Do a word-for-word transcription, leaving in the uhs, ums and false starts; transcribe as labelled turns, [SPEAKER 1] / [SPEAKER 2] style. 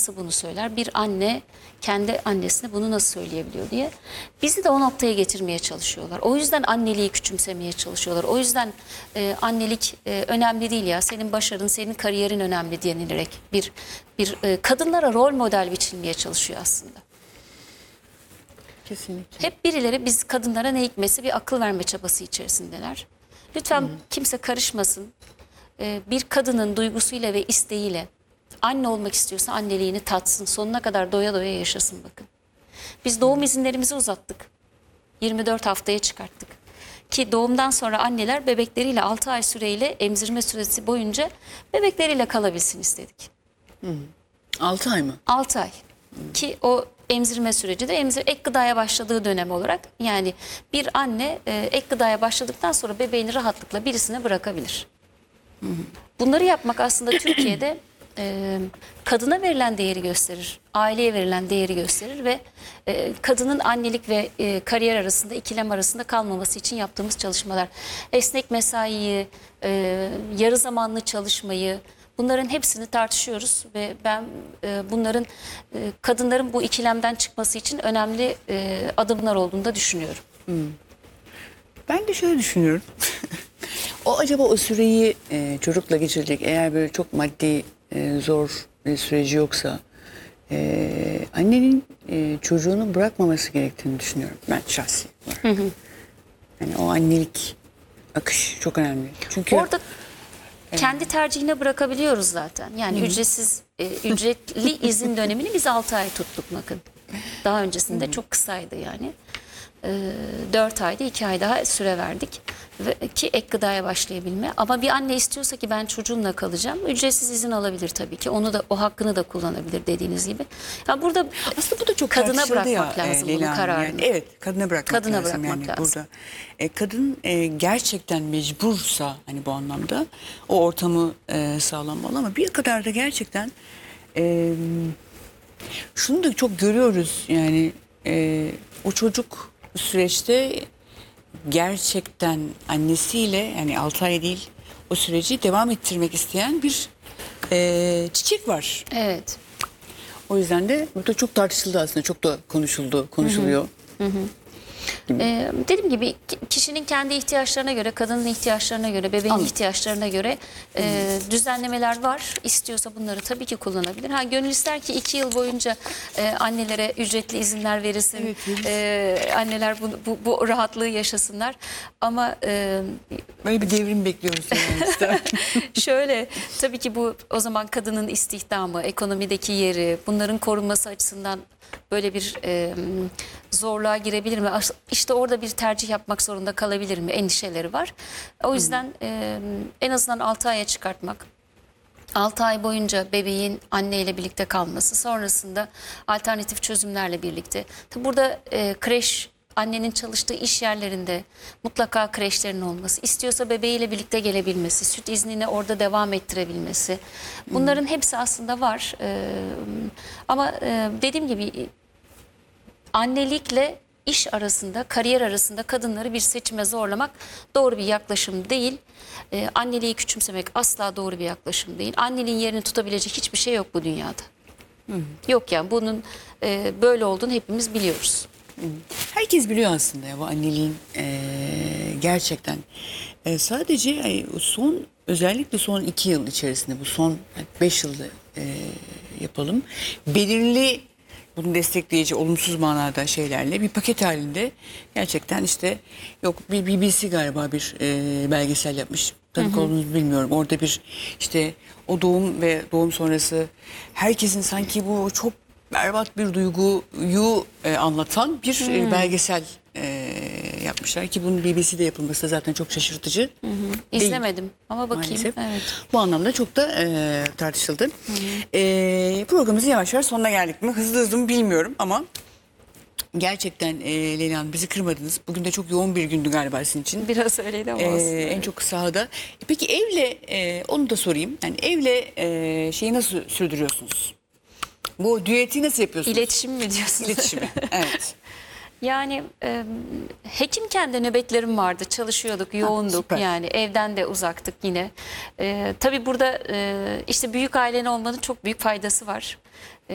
[SPEAKER 1] nasıl bunu söyler? Bir anne kendi annesine bunu nasıl söyleyebiliyor diye. Bizi de o noktaya getirmeye çalışıyorlar. O yüzden anneliği küçümsemeye çalışıyorlar. O yüzden e, annelik e, önemli değil ya. Senin başarın, senin kariyerin önemli denilerek bir bir e, kadınlara rol model biçilmeye çalışıyor aslında.
[SPEAKER 2] Kesinlikle.
[SPEAKER 1] Hep birileri biz kadınlara ne hikmetse bir akıl verme çabası içerisindeler. Lütfen hmm. kimse karışmasın. Ee, bir kadının duygusuyla ve isteğiyle anne olmak istiyorsa anneliğini tatsın. Sonuna kadar doya doya yaşasın bakın. Biz doğum izinlerimizi uzattık. yirmi dört haftaya çıkarttık. Ki doğumdan sonra anneler bebekleriyle altı ay süreyle emzirme süresi boyunca bebekleriyle kalabilsin istedik.
[SPEAKER 2] Hmm. altı ay mı?
[SPEAKER 1] altı ay. Hmm. Ki o emzirme süreci de emzir, ek gıdaya başladığı dönem olarak, yani bir anne e, ek gıdaya başladıktan sonra bebeğini rahatlıkla birisine bırakabilir. Hı hı. Bunları yapmak aslında Türkiye'de e, kadına verilen değeri gösterir, aileye verilen değeri gösterir ve e, kadının annelik ve e, kariyer arasında, ikilem arasında kalmaması için yaptığımız çalışmalar. Esnek mesaiyi, e, yarı zamanlı çalışmayı, bunların hepsini tartışıyoruz ve ben e, bunların e, kadınların bu ikilemden çıkması için önemli e, adımlar olduğunu da düşünüyorum.
[SPEAKER 2] Hmm. Ben de şöyle düşünüyorum. O acaba o süreyi e, çocukla geçirecek, eğer böyle çok maddi e, zor bir süreci yoksa e, annenin e, çocuğunu bırakmaması gerektiğini düşünüyorum ben şahsi olarak. Hı hı. Yani o annelik akış çok önemli. Çünkü
[SPEAKER 1] orada kendi tercihine bırakabiliyoruz zaten. Yani Hı-hı. ücretsiz, e, ücretli izin dönemini biz altı ay tuttuk bakın. Daha öncesinde Hı-hı. çok kısaydı yani. E, dört ayda iki ay daha süre verdik. Ve, ki ek gıdaya başlayabilme. Ama bir anne istiyorsa ki ben çocuğumla kalacağım, ücretsiz izin alabilir tabii ki. Onu da, o hakkını da kullanabilir dediğiniz gibi. Ya burada aslında bu da çok kadına bırakmak ya, lazım e, bunun kararını. Yani,
[SPEAKER 2] evet, kadına bırakmak
[SPEAKER 1] kadına
[SPEAKER 2] lazım.
[SPEAKER 1] Bırakmak
[SPEAKER 2] yani
[SPEAKER 1] lazım.
[SPEAKER 2] Burada e, kadın e, gerçekten mecbursa hani bu anlamda o ortamı e, sağlanmalı, ama bir kadar da gerçekten e, şunu da çok görüyoruz yani e, o çocuk süreçte gerçekten annesiyle, yani altı ay değil, o süreci devam ettirmek isteyen bir e, çiçek var.
[SPEAKER 1] Evet.
[SPEAKER 2] O yüzden de burada çok tartışıldı aslında, çok da konuşuldu, konuşuluyor.
[SPEAKER 1] Hı hı. Ee, dediğim gibi kişinin kendi ihtiyaçlarına göre, kadının ihtiyaçlarına göre, bebeğin Anladım. ihtiyaçlarına göre e, düzenlemeler var. İstiyorsa bunları tabii ki kullanabilir. Ha, gönül ister ki iki yıl boyunca e, annelere ücretli izinler verilsin. Evet, evet. E, anneler bu, bu, bu rahatlığı yaşasınlar. Ama e,
[SPEAKER 2] böyle bir devrim bekliyoruz.
[SPEAKER 1] şöyle, tabii ki bu o zaman kadının istihdamı, ekonomideki yeri, bunların korunması açısından böyle bir e, zorluğa girebilir mi? İşte orada bir tercih yapmak zorunda kalabilir mi? Endişeleri var. O yüzden e, en azından altı aya çıkartmak. altı ay boyunca bebeğin anneyle birlikte kalması, sonrasında alternatif çözümlerle birlikte. Tabi burada e, kreş, annenin çalıştığı iş yerlerinde mutlaka kreşlerin olması, istiyorsa bebeğiyle birlikte gelebilmesi, süt iznini orada devam ettirebilmesi. Bunların hmm. hepsi aslında var. Ee, ama e, dediğim gibi annelikle iş arasında, kariyer arasında kadınları bir seçime zorlamak doğru bir yaklaşım değil. Ee, anneliği küçümsemek asla doğru bir yaklaşım değil. Anneliğin yerini tutabilecek hiçbir şey yok bu dünyada. Hmm. Yok yani bunun e, böyle olduğunu hepimiz biliyoruz.
[SPEAKER 2] Herkes biliyor aslında ya bu anneliğin e, gerçekten e, sadece e, son, özellikle son iki yıl içerisinde, bu son beş yılda e, yapalım, belirli bunu destekleyici olumsuz manada şeylerle bir paket halinde gerçekten işte yok bir B B C galiba bir e, belgesel yapmış. Tanık olduğunuzu bilmiyorum. Orada bir işte o doğum ve doğum sonrası herkesin sanki bu çok berbat bir duyguyu e, anlatan bir hmm. e, belgesel e, yapmışlar ki bunun B B C'de yapılması da zaten çok şaşırtıcı. Hı hı.
[SPEAKER 1] İzlemedim ama bakayım. Evet.
[SPEAKER 2] Bu anlamda çok da e, tartışıldı. Hı hı. E, programımızın yavaş yavaş sonuna geldik mi? Hızlı hızlı mı bilmiyorum ama gerçekten e, Leyla Hanım bizi kırmadınız. Bugün de çok yoğun bir gündü galiba sizin için.
[SPEAKER 1] Biraz öyleydi ama aslında.
[SPEAKER 2] E, en çok sahada. E, peki evle e, onu da sorayım. Yani evle e, şeyi nasıl sürdürüyorsunuz? Bu düeti nasıl yapıyorsunuz?
[SPEAKER 1] İletişim mi diyorsunuz?
[SPEAKER 2] İletişimi, evet.
[SPEAKER 1] Yani e, hekimken de nöbetlerim vardı, çalışıyorduk, yoğunduk. Ha, yani evden de uzaktık yine. E, tabii burada e, işte büyük ailen olmanın çok büyük faydası var. E,